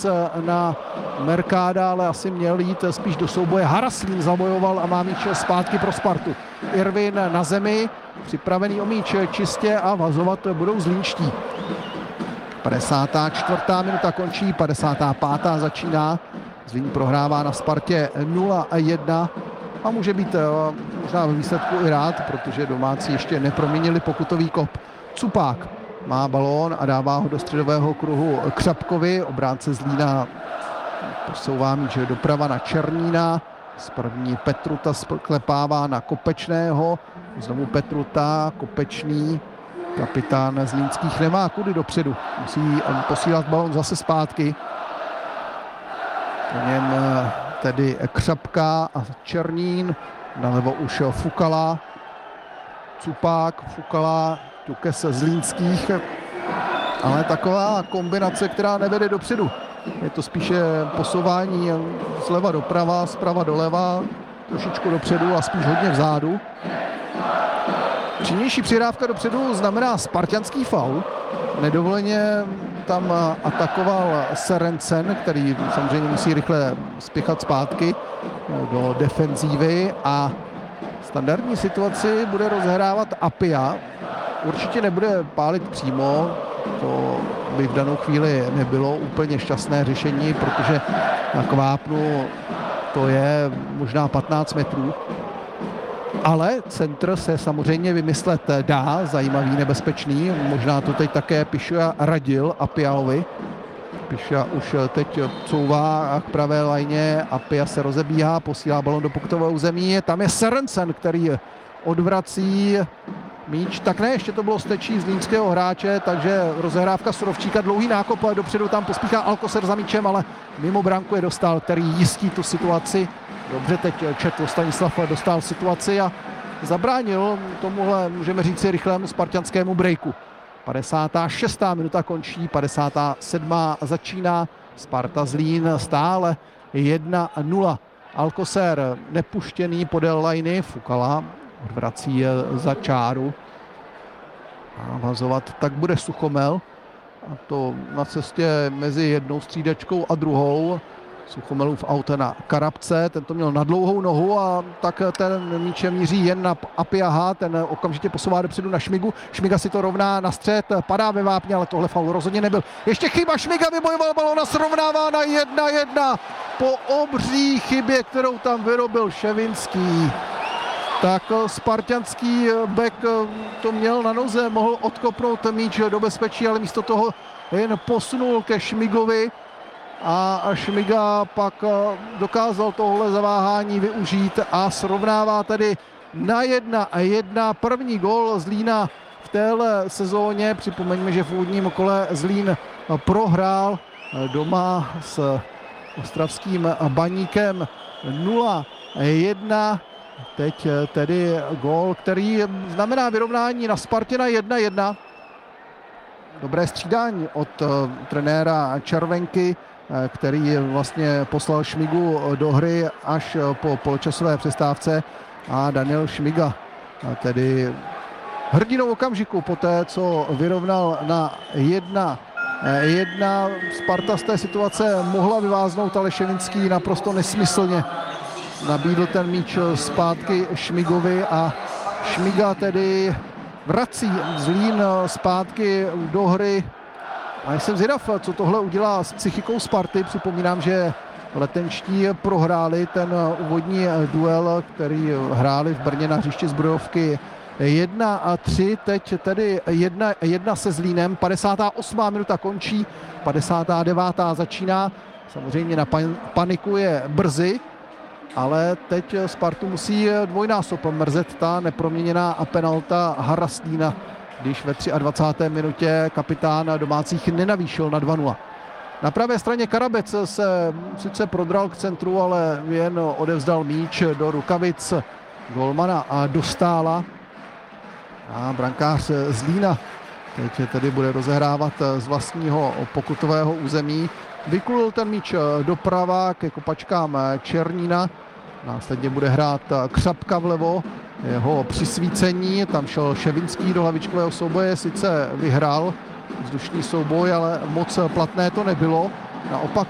čas na Mercada, ale asi měl jít spíš do souboje. Haraslín zabojoval a má míč zpátky pro Spartu. Irvin na zemi, připravený o míč čistě a vazovat budou zlínští. 54. minuta končí, 55. začíná. Zlín prohrává na Spartě 0-1 a může být možná ve výsledku i rád, protože domácí ještě neproměnili pokutový kop. Cupák má balón a dává ho do středového kruhu Křapkovi. Obránce Zlína posouvá míč doprava na Černína. Z první Petruta sklepává na Kopečného. Znovu Petruta, Kopečný. Kapitán zlínských nemá kudy dopředu. Musí posílat balón zase zpátky. Po něm tedy Křapka a Černín. Nalevo už Fukala. Cupák, Fukala, Tukes zlínských. Ale taková kombinace, která nevede dopředu. Je to spíše posouvání zleva doprava, zprava doleva, trošičku dopředu a spíš hodně vzadu. Činnější přihrávka dopředu znamená spartanský faul. Nedovoleně tam atakoval Serencen, který samozřejmě musí rychle spěchat zpátky do defenzívy a standardní situaci bude rozhrávat Apia. Určitě nebude pálit přímo, to by v danou chvíli nebylo úplně šťastné řešení, protože na Kvápnu to je možná 15 metrů. Ale centr se samozřejmě vymyslet dá, zajímavý, nebezpečný. Možná to teď také Pišua radil Apialovi. Pišua už teď couvá k pravé lajně, Apia se rozebíhá, posílá balon do pokutového území. Tam je Serencen, který odvrací míč. Tak ne, ještě to bylo stečí zlínského hráče, takže rozehrávka Surovčíka, dlouhý nákop, dopředu tam pospíchá Alcocer za míčem, ale mimo branku je Dostál, který jistí tu situaci. Dobře teď četl Stanislav, dostal situaci a zabránil tomuhle, můžeme říct si, rychlému spartanskému breaku. 56. minuta končí, 57. začíná. Sparta Zlín stále 1-0. Alcocer nepuštěný podél lajny, Fukala odvrací za čáru. A vazovat tak bude Suchomel. A to na cestě mezi jednou střídačkou a druhou. Suchomelův auto na Karabce, ten to měl na dlouhou nohu a tak ten míč míří jen na Apiaha, ten okamžitě posouvá dopředu na Šmigu. Šmiga si to rovná na střed, padá ve vápně, ale tohle faul rozhodně nebyl. Ještě chyba, Šmiga vybojoval balón a srovnává na 1-1 po obří chybě, kterou tam vyrobil Ševinský. Tak spartanský bek to měl na noze, mohl odkopnout míč do bezpečí, ale místo toho jen posunul ke Šmigovi. A Šmiga pak dokázal tohle zaváhání využít a srovnává tedy na 1-1. První gól Zlína v téhle sezóně. Připomeňme, že v úvodním kole Zlín prohrál doma s ostravským Baníkem 0-1. Teď tedy gól, který znamená vyrovnání na Spartě na 1-1. Dobré střídání od trenéra Červenky, který vlastně poslal Šmigu do hry až po poločasové přestávce a Daniel Šmiga tedy hrdinou okamžiku poté, co vyrovnal na 1-1. Sparta z té situace mohla vyváznout, ale Ševinský naprosto nesmyslně nabídl ten míč zpátky Šmigovi a Šmiga tedy vrací Zlín zpátky do hry. A jsem zvědav, co tohle udělá s psychikou Sparty. Připomínám, že letenští prohráli ten úvodní duel, který hráli v Brně na hřišti Zbrojovky 1-3. Teď tedy 1-1 se Zlínem. 58. minuta končí, 59. začíná. Samozřejmě na paniku je brzy, ale teď Spartu musí dvojnásob mrzet ta neproměněná penalta Haraslína, když ve 23. minutě kapitán domácích nenavýšil na 2-0. Na pravé straně Karabec se sice prodral k centru, ale jen odevzdal míč do rukavic golmana a Dostála. A brankář Zlína teď tedy bude rozehrávat z vlastního pokutového území. Vykulil ten míč doprava ke kopačkám Černína. Následně bude hrát Křapka vlevo. Jeho přisvícení, tam šel Ševinský do hlavičkového souboje, sice vyhrál vzdušný souboj, ale moc platné to nebylo. Naopak